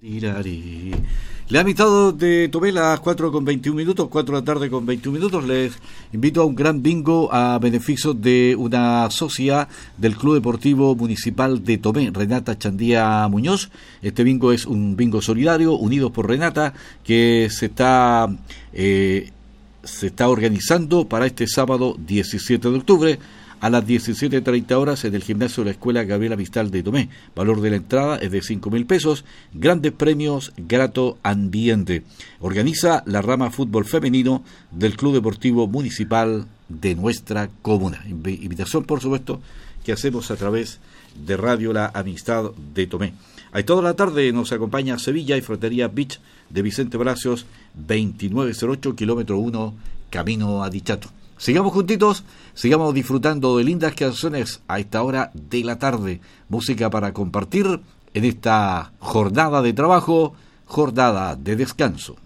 Tirari. Le ha invitado de Tomé las 4:21, 4 de la tarde con 21 minutos. Les invito a un gran bingo a beneficio de una socia del Club Deportivo Municipal de Tomé, Renata Chandía Muñoz. Este bingo es un bingo solidario, Unidos por Renata, que se está organizando para este sábado 17 de octubre. A las 17:30 horas en el gimnasio de la Escuela Gabriela Mistral de Tomé. Valor de la entrada es de 5.000 pesos. Grandes premios, grato ambiente. Organiza la rama fútbol femenino del Club Deportivo Municipal de nuestra comuna. Invitación, por supuesto, que hacemos a través de Radio La Amistad de Tomé. A toda la tarde nos acompaña Sevilla y Fratería Beach de Vicente Bracios, 2908, kilómetro 1, camino a Dichato. Sigamos juntitos, sigamos disfrutando de lindas canciones a esta hora de la tarde. Música para compartir en esta jornada de trabajo, jornada de descanso.